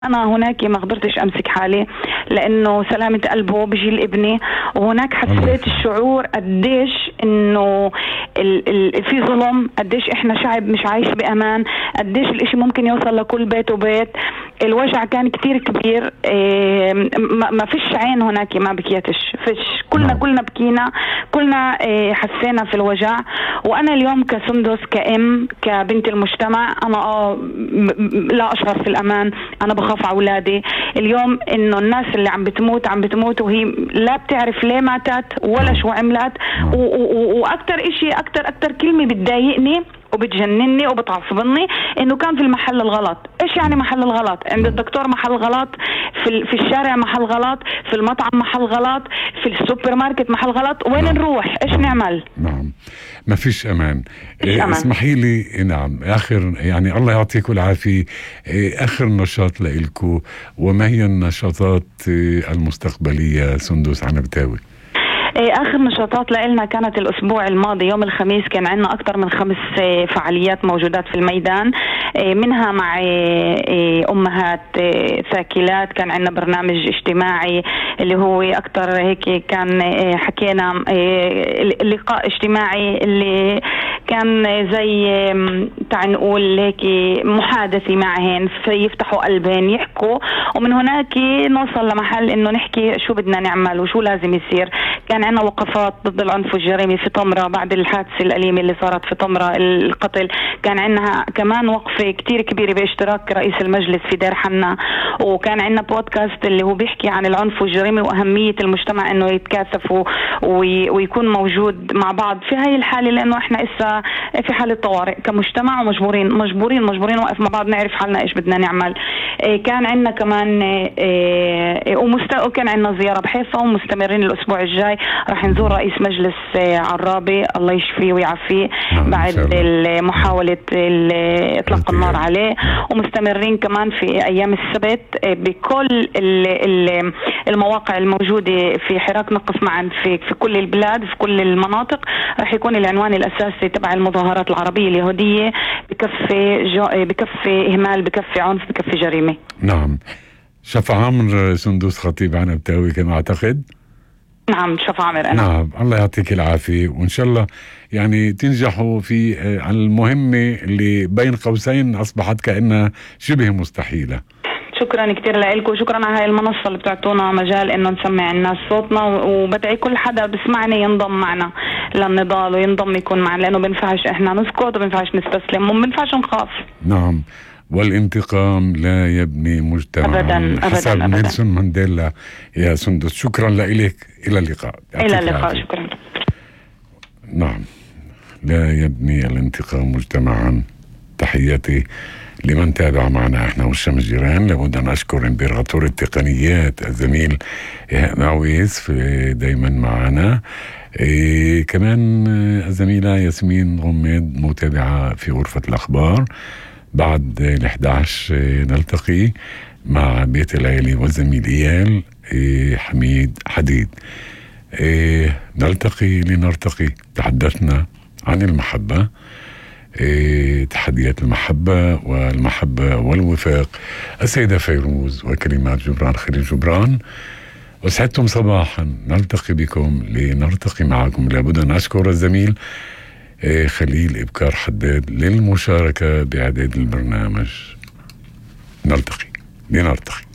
أنا هناك ما قدرتش أمسك حالي لأنه سلامة قلبه بيجي لابني، وهناك حسيت الشعور قديش إنه في ظلم، قديش إحنا شعب مش عايش بأمان، قديش الإشي ممكن يوصل لكل بيت وبيت. الوجع كان كتير كبير. ما فيش عين هناك ما بكيتش، فيش، كلنا بكينا، كلنا حسينا في الوجع. وأنا اليوم كسندس، كأم، كبنت المجتمع، أنا لا أشعر في الأمان. أنا بخاف على أولادي اليوم، إنه الناس اللي عم بتموت وهي لا بتعرف ليه ماتت ولا شو عملت. وأكتر إشي، أكتر كلمة بتضايقني وبتجنني وبتعصبني إنه كان في المحل الغلط. إيش يعني محل الغلط؟ عند الدكتور محل غلط، في الشارع محل غلط، في المطعم محل غلط، في السوبر ماركت محل غلط. وين نروح؟ إيش نعمل؟ نعم، ما فيش أمان. اسمحي لي، نعم، آخر يعني الله يعطيكم العافية، آخر نشاط لإلكم، وما هي النشاطات المستقبلية سندس عنبتاوي؟ آخر نشاطات لنا كانت الأسبوع الماضي يوم الخميس، كان عندنا أكثر من 5 فعاليات موجودات في الميدان، منها مع أمهات ثاكلات. كان عندنا برنامج اجتماعي اللي هو أكثر هيك، كان حكينا لقاء اجتماعي اللي كان زي تعال نقول هيك محادثة معهن، فيفتحوا قلبين يحكوا، ومن هناك نوصل لمحل إنه نحكي شو بدنا نعمل وشو لازم يصير. كان عندنا وقفات ضد العنف والجريمة في طمرة بعد الحادثة الأليمة اللي صارت في طمرة، القتل. كان عندنا كمان وقفة كتير كبيرة باشتراك رئيس المجلس في دير حنا. وكان عندنا بودكاست اللي هو بيحكي عن العنف والجريمة وأهمية المجتمع إنه يتكاتف ويكون موجود مع بعض في هاي الحالة، لأنه إحنا إسا في حالة طوارئ كمجتمع، ومجبورين وقف مع بعض نعرف حالنا إيش بدنا نعمل. كان عندنا كمان وكان عندنا زيارة بحيفا، ومستمرين الأسبوع الجاي راح نزور رئيس مجلس عرابي الله يشفيه ويعافيه بعد محاولة إطلاق النار عليه. ومستمرين كمان في أيام السبت بكل المواقع الموجودة في حراك نقف معا في كل البلاد، في كل المناطق. راح يكون العنوان الأساسي تبع المظاهرات العربية اليهودية بكفي إهمال، بكفي عنف، بكفي جريمة. نعم. شفا عمر سندس خطيب عنبتاوي كما أعتقد. نعم، شفا عمر أنا. نعم، الله يعطيك العافية، وإن شاء الله يعني تنجحوا في المهمة اللي بين قوسين أصبحت كأنها شبه مستحيلة. شكرا كتير لكم، وشكرا على هاي المنصة اللي بتعطونا مجال إنه نسمع الناس صوتنا، وبدعي كل حدا بسمعني ينضم معنا للنضال وينضم يكون معنا، لأنه بنفعش إحنا نسكت وبنفعش نستسلم وبنفعش نخاف. نعم، والانتقام لا يبني مجتمع أبدا حسب أبدا نيلسون مانديلا. يا سندس شكرا لك، إلى اللقاء. إلى اللقاء، شكرا. نعم، لا يبني الانتقام مجتمعا. تحياتي لمن تابع معنا احنا والشمس جيران. لابد ان اشكر امبراطور التقنيات الزميل إيهاب معويس في دايما معنا. كمان الزميلة ياسمين غميد متابعة في غرفة الأخبار. بعد 11 نلتقي مع بيت العيلي والزميل إيال حميد حديد. نلتقي لنرتقي. تحدثنا عن المحبة، تحديات المحبة والمحبة والوفاق. السيدة فيروز وكلمات جبران خليل جبران. وسعدتم صباحا. نلتقي بكم لنرتقي معكم. لابد أن أشكر الزميل خليل إبكار حداد للمشاركة بإعداد البرنامج. نلتقي لنرتقي.